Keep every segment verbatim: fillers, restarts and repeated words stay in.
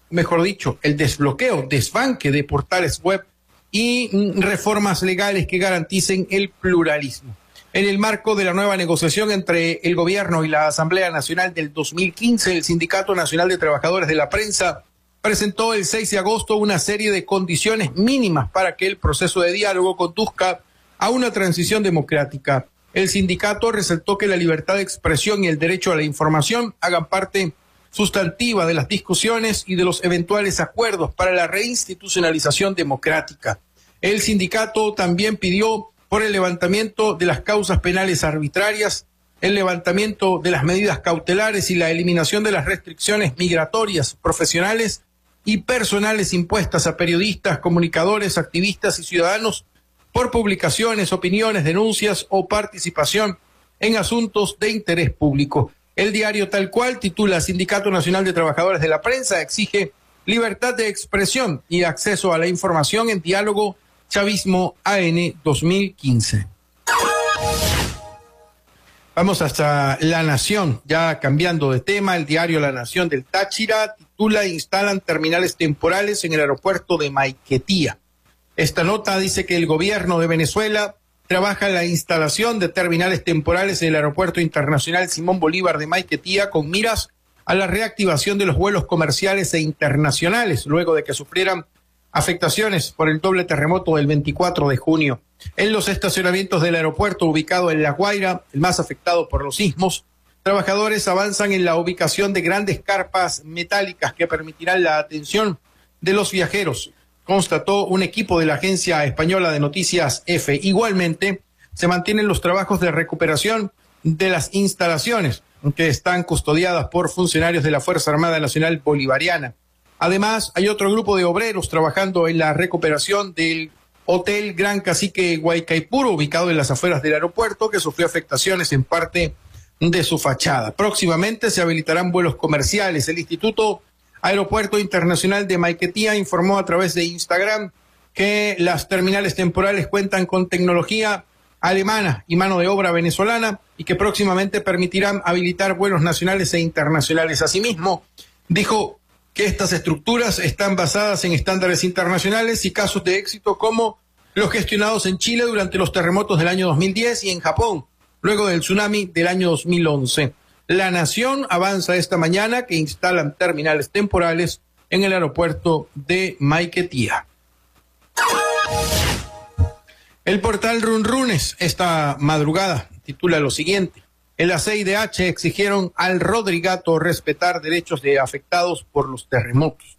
mejor dicho, el desbloqueo, desbanque de portales web y mm, reformas legales que garanticen el pluralismo. En el marco de la nueva negociación entre el gobierno y la Asamblea Nacional del dos mil quince, el Sindicato Nacional de Trabajadores de la Prensa presentó el seis de agosto una serie de condiciones mínimas para que el proceso de diálogo conduzca a una transición democrática. El sindicato resaltó que la libertad de expresión y el derecho a la información hagan parte sustantiva de las discusiones y de los eventuales acuerdos para la reinstitucionalización democrática. El sindicato también pidió por el levantamiento de las causas penales arbitrarias, el levantamiento de las medidas cautelares y la eliminación de las restricciones migratorias, profesionales y personales impuestas a periodistas, comunicadores, activistas y ciudadanos por publicaciones, opiniones, denuncias o participación en asuntos de interés público. El diario Tal Cual titula Sindicato Nacional de Trabajadores de la Prensa exige libertad de expresión y acceso a la información en diálogo Chavismo A N dos mil quince. Vamos hasta La Nación, ya cambiando de tema. El diario La Nación del Táchira titula Instalan terminales temporales en el aeropuerto de Maiquetía. Esta nota dice que el gobierno de Venezuela trabaja en la instalación de terminales temporales en el aeropuerto internacional Simón Bolívar de Maiquetía con miras a la reactivación de los vuelos comerciales e internacionales luego de que sufrieran afectaciones por el doble terremoto del veinticuatro de junio. En los estacionamientos del aeropuerto ubicado en La Guaira, el más afectado por los sismos, trabajadores avanzan en la ubicación de grandes carpas metálicas que permitirán la atención de los viajeros, constató un equipo de la agencia española de noticias EFE. Igualmente, se mantienen los trabajos de recuperación de las instalaciones que están custodiadas por funcionarios de la Fuerza Armada Nacional Bolivariana. Además, hay otro grupo de obreros trabajando en la recuperación del Hotel Gran Cacique Guaycaipuro, ubicado en las afueras del aeropuerto, que sufrió afectaciones en parte de su fachada. Próximamente se habilitarán vuelos comerciales. El Instituto Aeropuerto Internacional de Maiquetía informó a través de Instagram que las terminales temporales cuentan con tecnología alemana y mano de obra venezolana y que próximamente permitirán habilitar vuelos nacionales e internacionales. Asimismo, dijo que estas estructuras están basadas en estándares internacionales y casos de éxito como los gestionados en Chile durante los terremotos del año dos mil diez y en Japón, luego del tsunami del año dos mil once. La Nación avanza esta mañana que instalan terminales temporales en el aeropuerto de Maiquetía. El portal Runrunes esta madrugada titula lo siguiente. En la C I D H exigieron al Rodrigato respetar derechos de afectados por los terremotos.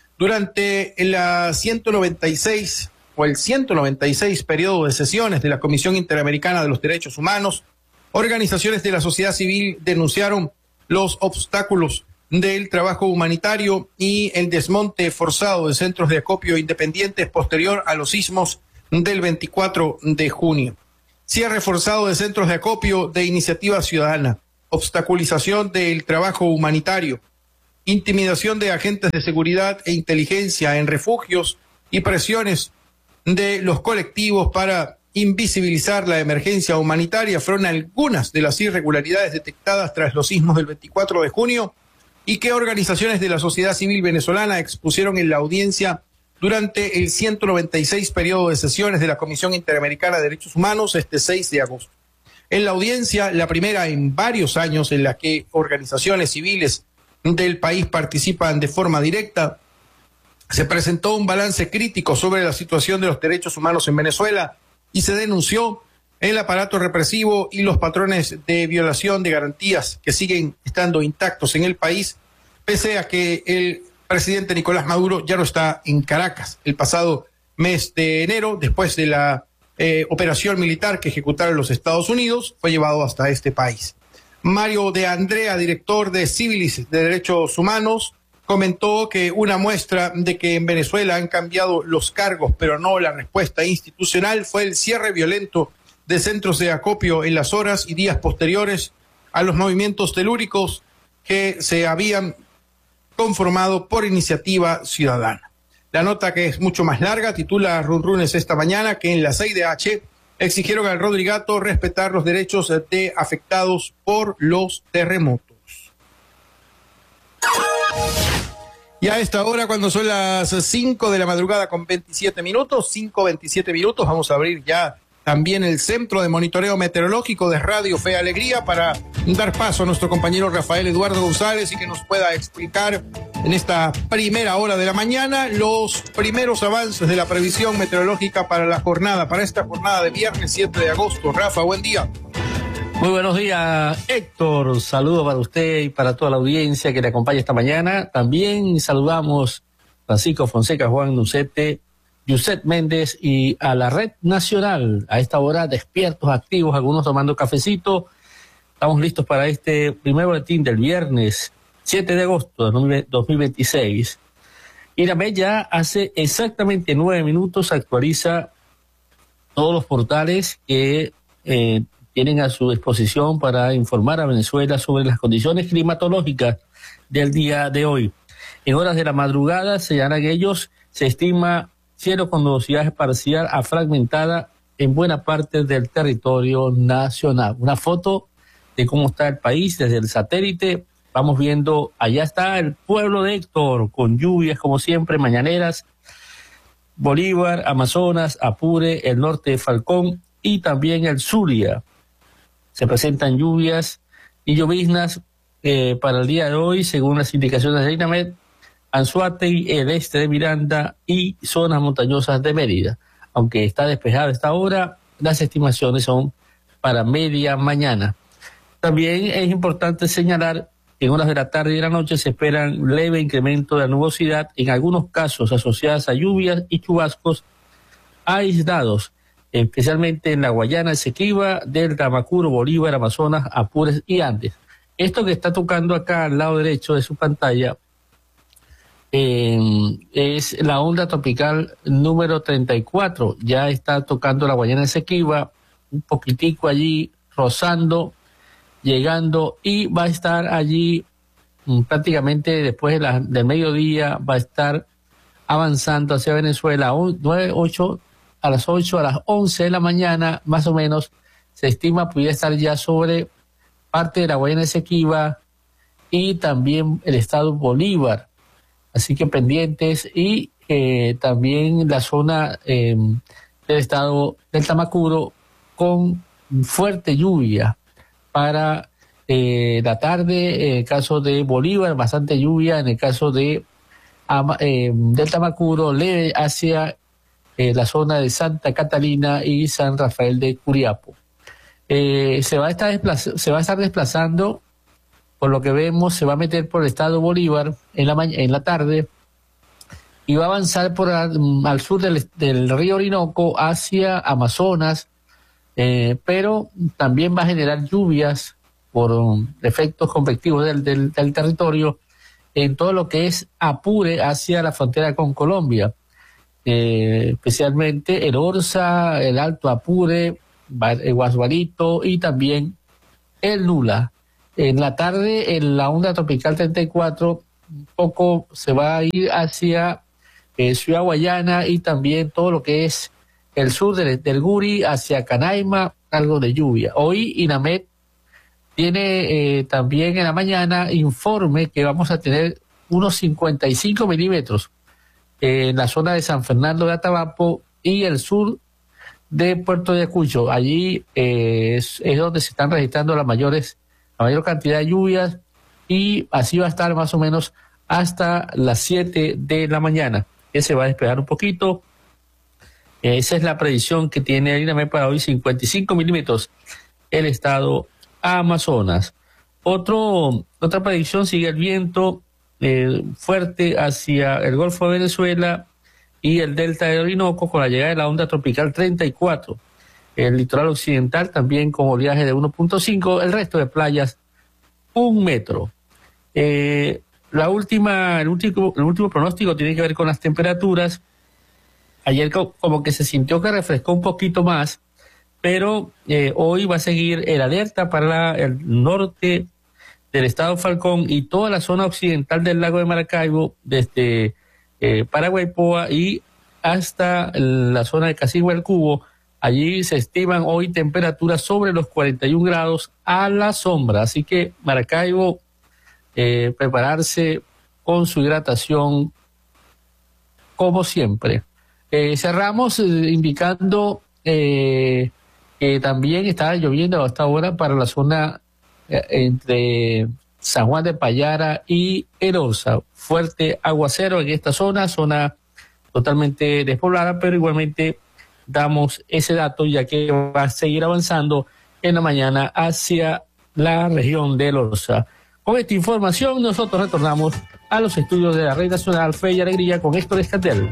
Durante la ciento noventa y seis o el ciento noventa y seis periodo de sesiones de la Comisión Interamericana de los Derechos Humanos, organizaciones de la sociedad civil denunciaron los obstáculos del trabajo humanitario y el desmonte forzado de centros de acopio independientes posterior a los sismos del veinticuatro de junio. Cierre forzado de centros de acopio de iniciativa ciudadana, obstaculización del trabajo humanitario, intimidación de agentes de seguridad e inteligencia en refugios y presiones de los colectivos para invisibilizar la emergencia humanitaria fueron algunas de las irregularidades detectadas tras los sismos del veinticuatro de junio y que organizaciones de la sociedad civil venezolana expusieron en la audiencia durante el ciento noventa y seis periodo de sesiones de la Comisión Interamericana de Derechos Humanos este seis de agosto. En la audiencia, la primera en varios años en la que organizaciones civiles del país participan de forma directa, se presentó un balance crítico sobre la situación de los derechos humanos en Venezuela y se denunció el aparato represivo y los patrones de violación de garantías que siguen estando intactos en el país, pese a que el presidente Nicolás Maduro ya no está en Caracas. El pasado mes de enero, después de la eh, operación militar que ejecutaron los Estados Unidos, fue llevado hasta este país. Mario de Andrea, director de Civilis de Derechos Humanos, comentó que una muestra de que en Venezuela han cambiado los cargos, pero no la respuesta institucional, fue el cierre violento de centros de acopio en las horas y días posteriores a los movimientos telúricos que se habían conformado por iniciativa ciudadana. La nota, que es mucho más larga, titula Runrunes esta mañana que en la C I D H exigieron al Rodrigato respetar los derechos de afectados por los terremotos. Y a esta hora, cuando son las cinco de la madrugada con veintisiete minutos, cinco veintisiete minutos, vamos a abrir ya también el Centro de Monitoreo Meteorológico de Radio Fe y Alegría para dar paso a nuestro compañero Rafael Eduardo González y que nos pueda explicar en esta primera hora de la mañana los primeros avances de la previsión meteorológica para la jornada, para esta jornada de viernes siete de agosto. Rafa, buen día. Muy buenos días, Héctor. Saludos para usted y para toda la audiencia que le acompaña esta mañana. También saludamos a Francisco Fonseca, Juan Nucete, Yuset Méndez y a la Red Nacional. A esta hora despiertos, activos, algunos tomando cafecito. Estamos listos para este primer boletín del viernes siete de agosto de dos mil veintiséis. Y la Met ya hace exactamente nueve minutos actualiza todos los portales que eh, tienen a su disposición para informar a Venezuela sobre las condiciones climatológicas del día de hoy. En horas de la madrugada, señalan ellos, se estima cielo con nubosidad parcial a fragmentada en buena parte del territorio nacional. Una foto de cómo está el país desde el satélite. Vamos viendo, allá está el pueblo de Héctor, con lluvias como siempre, mañaneras, Bolívar, Amazonas, Apure, el norte de Falcón y también el Zulia. Se presentan lluvias y lloviznas eh, para el día de hoy, según las indicaciones de INAMED, Anzoátegui, el este de Miranda y zonas montañosas de Mérida. Aunque está despejado a esta hora, las estimaciones son para media mañana. También es importante señalar que en horas de la tarde y de la noche se esperan leve incremento de la nubosidad, en algunos casos asociadas a lluvias y chubascos aislados, especialmente en la Guayana Esequiba, del Tamacuro, Bolívar, Amazonas, Apures y Andes. Esto que está tocando acá al lado derecho de su pantalla eh, es la onda tropical número treinta y cuatro. Ya está tocando la Guayana Esequiba, un poquitico allí, rozando, llegando, y va a estar allí um, prácticamente después de la, del mediodía, va a estar avanzando hacia Venezuela, nueve, ocho, a las ocho, a las once de la mañana, más o menos, se estima pudiera estar ya sobre parte de la Guayana Esequiba y también el estado Bolívar. Así que pendientes, y eh, también la zona eh, del estado del Tamacuro con fuerte lluvia para eh, la tarde, en el caso de Bolívar, bastante lluvia, en el caso de eh, del Tamacuro, leve hacia Eh, la zona de Santa Catalina y San Rafael de Curiapo. Eh, se va a estar desplaz- se va a estar desplazando, por lo que vemos, se va a meter por el estado Bolívar en la ma- en la tarde y va a avanzar por al, al sur del, del río Orinoco hacia Amazonas, eh, pero también va a generar lluvias por um, efectos convectivos del, del, del territorio en todo lo que es Apure hacia la frontera con Colombia. Eh, especialmente el Orza, el Alto Apure, el Guasuarito y también el Nula. En la tarde, en la onda tropical treinta y cuatro, un poco se va a ir hacia eh, Ciudad Guayana y también todo lo que es el sur del, del Guri, hacia Canaima, algo de lluvia. Hoy INAMED tiene eh, también en la mañana informe que vamos a tener unos cincuenta y cinco milímetros en la zona de San Fernando de Atabapo y el sur de Puerto de Ayacucho. Allí eh, es, es donde se están registrando las mayores, la mayor cantidad de lluvias, y así va a estar más o menos hasta las siete de la mañana, que se va a despejar un poquito. Esa es la predicción que tiene el INAMED para hoy, cincuenta y cinco milímetros el estado Amazonas. Otro, otra predicción, sigue el viento Eh, fuerte hacia el Golfo de Venezuela y el delta del Orinoco con la llegada de la onda tropical treinta y cuatro. El litoral occidental también con oleaje de uno punto cinco, el resto de playas un metro. Eh, la última, el último, el último pronóstico tiene que ver con las temperaturas. Ayer co- como que se sintió que refrescó un poquito más, pero eh, hoy va a seguir el alerta para la, el norte del estado Falcón y toda la zona occidental del lago de Maracaibo, desde eh, Paraguaypoa y hasta la zona de Casigua del Cubo. Allí se estiman hoy temperaturas sobre los cuarenta y un grados a la sombra. Así que Maracaibo, eh, prepararse con su hidratación como siempre. Eh, cerramos eh, indicando eh, que también está lloviendo hasta ahora para la zona eh, entre San Juan de Payara y Erosa. Fuerte aguacero en esta zona, zona totalmente despoblada, pero igualmente damos ese dato ya que va a seguir avanzando en la mañana hacia la región de Erosa. Con esta información nosotros retornamos a los estudios de la Red Nacional Fe y Alegría con Héctor Escatel.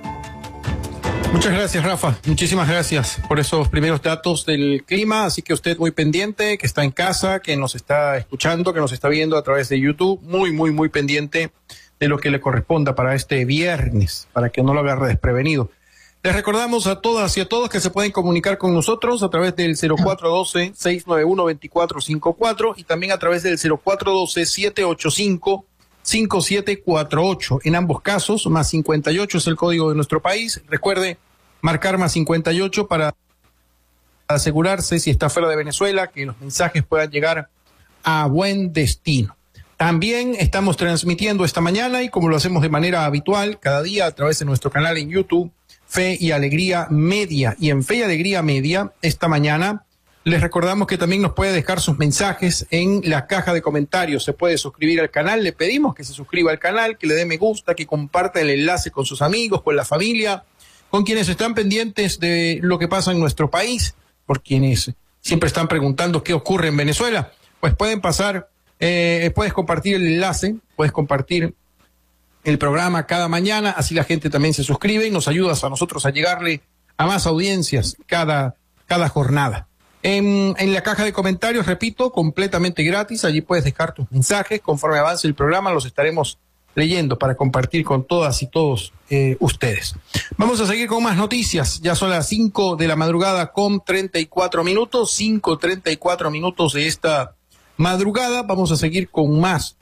Muchas gracias, Rafa. Muchísimas gracias por esos primeros datos del clima. Así que usted muy pendiente, que está en casa, que nos está escuchando, que nos está viendo a través de YouTube. Muy, muy, muy pendiente de lo que le corresponda para este viernes, para que no lo agarre desprevenido. Les recordamos a todas y a todos que se pueden comunicar con nosotros a través del cero cuatro uno dos, seis nueve uno, dos cuatro cinco cuatro y también a través del cero cuatro uno dos, siete ocho cinco, cinco siete cuatro ocho. En ambos casos, más cincuenta y ocho es el código de nuestro país. Recuerde marcar más cincuenta y ocho para asegurarse, si está fuera de Venezuela, que los mensajes puedan llegar a buen destino. También estamos transmitiendo esta mañana, y como lo hacemos de manera habitual, cada día a través de nuestro canal en YouTube, Fe y Alegría Media. Y en Fe y Alegría Media, esta mañana, les recordamos que también nos puede dejar sus mensajes en la caja de comentarios. Se puede suscribir al canal. Le pedimos que se suscriba al canal, que le dé me gusta, que comparta el enlace con sus amigos, con la familia, con quienes están pendientes de lo que pasa en nuestro país, por quienes siempre están preguntando qué ocurre en Venezuela. Pues pueden pasar, eh, puedes compartir el enlace, puedes compartir el programa cada mañana, así la gente también se suscribe y nos ayudas a nosotros a llegarle a más audiencias cada, cada jornada. En, en la caja de comentarios, repito, completamente gratis, allí puedes dejar tus mensajes, conforme avance el programa los estaremos leyendo para compartir con todas y todos eh, ustedes. Vamos a seguir con más noticias, ya son las cinco de la madrugada con treinta y cuatro minutos, cinco treinta y cuatro minutos de esta madrugada, vamos a seguir con más.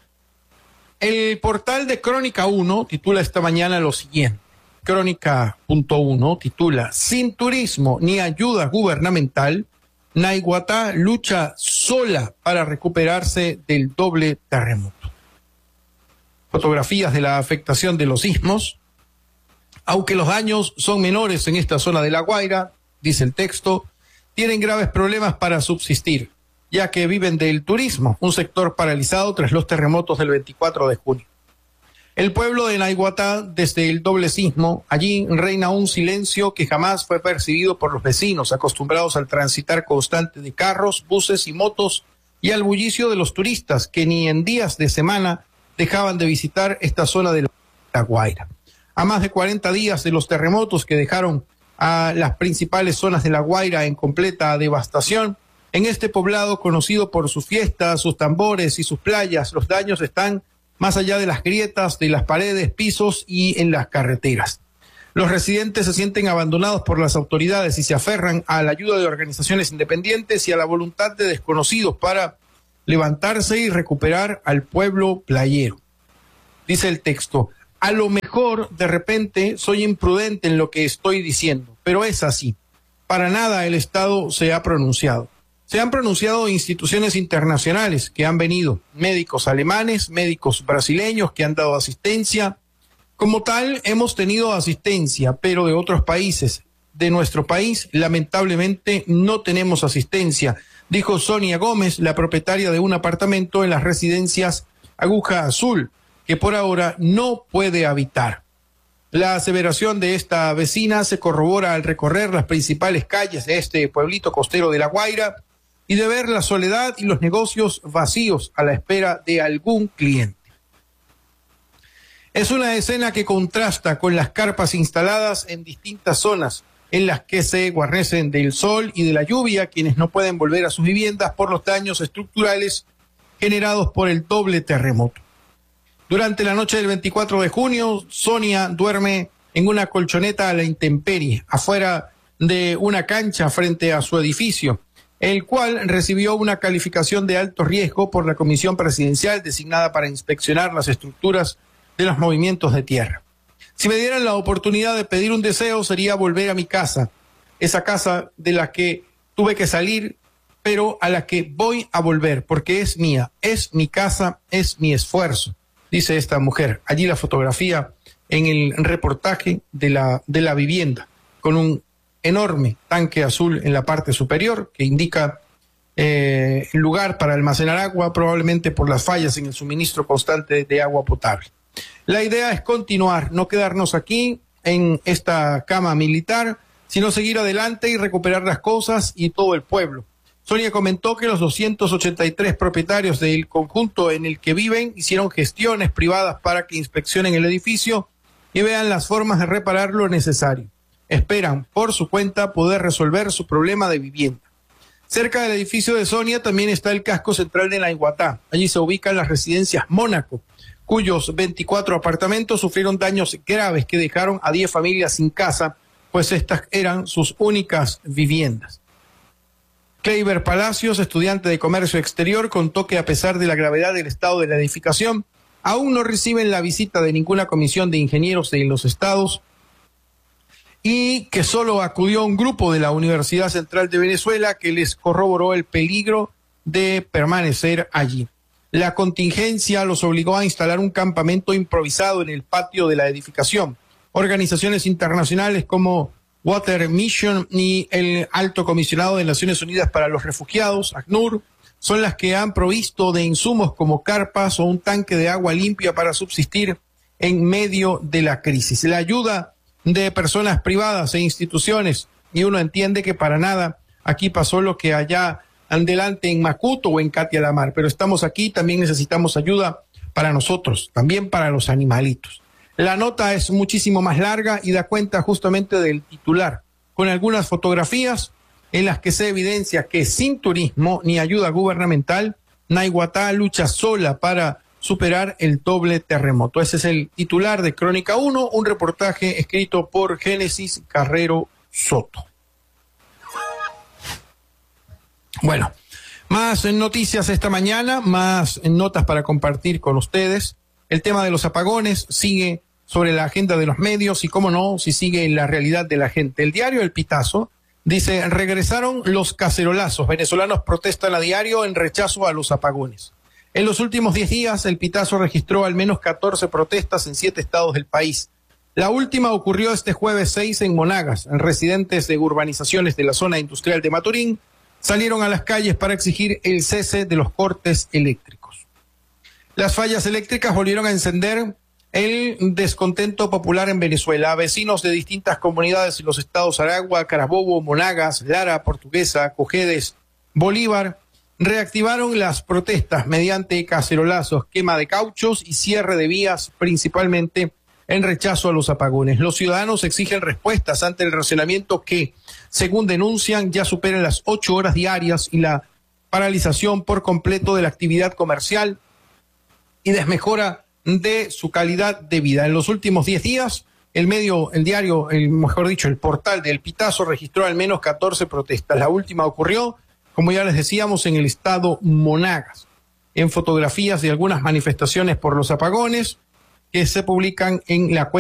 El portal de Crónica uno titula esta mañana lo siguiente. Crónica punto uno titula: Sin turismo ni ayuda gubernamental, Naiguatá lucha sola para recuperarse del doble terremoto. Fotografías de la afectación de los sismos. Aunque los daños son menores en esta zona de La Guaira, dice el texto, tienen graves problemas para subsistir, ya que viven del turismo, un sector paralizado tras los terremotos del veinticuatro de junio. El pueblo de Naiguatá, desde el doble sismo, allí reina un silencio que jamás fue percibido por los vecinos, acostumbrados al transitar constante de carros, buses y motos, y al bullicio de los turistas, que ni en días de semana dejaban de visitar esta zona de La Guaira. A más de cuarenta días de los terremotos que dejaron a las principales zonas de La Guaira en completa devastación, en este poblado conocido por sus fiestas, sus tambores y sus playas, los daños están más allá de las grietas, de las paredes, pisos y en las carreteras. Los residentes se sienten abandonados por las autoridades y se aferran a la ayuda de organizaciones independientes y a la voluntad de desconocidos para levantarse y recuperar al pueblo playero. Dice el texto: a lo mejor de repente soy imprudente en lo que estoy diciendo, pero es así. Para nada el Estado se ha pronunciado. Se han pronunciado instituciones internacionales que han venido, médicos alemanes, médicos brasileños que han dado asistencia. Como tal, hemos tenido asistencia, pero de otros países. De nuestro país, lamentablemente, no tenemos asistencia, dijo Sonia Gómez, la propietaria de un apartamento en las residencias Aguja Azul, que por ahora no puede habitar. La aseveración de esta vecina se corrobora al recorrer las principales calles de este pueblito costero de La Guaira y de ver la soledad y los negocios vacíos a la espera de algún cliente. Es una escena que contrasta con las carpas instaladas en distintas zonas en las que se guarnecen del sol y de la lluvia quienes no pueden volver a sus viviendas por los daños estructurales generados por el doble terremoto. Durante la noche del veinticuatro de junio, Sonia duerme en una colchoneta a la intemperie, afuera de una cancha frente a su edificio, el cual recibió una calificación de alto riesgo por la comisión presidencial designada para inspeccionar las estructuras de los movimientos de tierra. Si me dieran la oportunidad de pedir un deseo, sería volver a mi casa, esa casa de la que tuve que salir, pero a la que voy a volver, porque es mía, es mi casa, es mi esfuerzo. dice esta mujer. Allí la fotografía en el reportaje de la, de la vivienda, con un enorme tanque azul en la parte superior que indica eh, el lugar para almacenar agua, probablemente por las fallas en el suministro constante de agua potable. La idea es continuar, no quedarnos aquí en esta cama militar, sino seguir adelante y recuperar las cosas y todo el pueblo. Sonia comentó que los doscientos ochenta y tres propietarios del conjunto en el que viven hicieron gestiones privadas para que inspeccionen el edificio y vean las formas de reparar lo necesario. Esperan, por su cuenta, poder resolver su problema de vivienda. Cerca del edificio de Sonia también está el casco central de Naiguatá. Allí se ubican las residencias Mónaco, cuyos veinticuatro apartamentos sufrieron daños graves que dejaron a diez familias sin casa, pues estas eran sus únicas viviendas. Kleiber Palacios, estudiante de comercio exterior, contó que a pesar de la gravedad del estado de la edificación, aún no reciben la visita de ninguna comisión de ingenieros de los estados y que solo acudió un grupo de la Universidad Central de Venezuela que les corroboró el peligro de permanecer allí. La contingencia los obligó a instalar un campamento improvisado en el patio de la edificación. Organizaciones internacionales como Water Mission y el Alto Comisionado de Naciones Unidas para los Refugiados, ACNUR, son las que han provisto de insumos como carpas o un tanque de agua limpia para subsistir en medio de la crisis. La ayuda de personas privadas e instituciones, y uno entiende que para nada aquí pasó lo que allá adelante en Macuto o en Catia la Mar, pero estamos aquí, también necesitamos ayuda para nosotros, también para los animalitos. La nota es muchísimo más larga y da cuenta justamente del titular, con algunas fotografías en las que se evidencia que sin turismo ni ayuda gubernamental, Naiguatá lucha sola para superar el doble terremoto. Ese es el titular de Crónica uno, un reportaje escrito por Génesis Carrero Soto. Bueno, más noticias esta mañana, más notas para compartir con ustedes. El tema de los apagones sigue sobre la agenda de los medios y, cómo no, si sigue en la realidad de la gente. El diario El Pitazo dice, regresaron los cacerolazos. Venezolanos protestan a diario en rechazo a los apagones. En los últimos diez días, El Pitazo registró al menos catorce protestas en siete estados del país. La última ocurrió este jueves seis en Monagas. Residentes de urbanizaciones de la zona industrial de Maturín salieron a las calles para exigir el cese de los cortes eléctricos. Las fallas eléctricas volvieron a encender el descontento popular en Venezuela. Vecinos de distintas comunidades en los estados Aragua, Carabobo, Monagas, Lara, Portuguesa, Cojedes, Bolívar, reactivaron las protestas mediante cacerolazos, quema de cauchos y cierre de vías, principalmente en rechazo a los apagones. Los ciudadanos exigen respuestas ante el racionamiento que, según denuncian, ya supera las ocho horas diarias y la paralización por completo de la actividad comercial y desmejora de su calidad de vida. En los últimos diez días, el medio, el diario, el, mejor dicho, el portal del Pitazo registró al menos catorce protestas. La última ocurrió, como ya les decíamos, en el estado Monagas, en fotografías de algunas manifestaciones por los apagones que se publican en la cuenta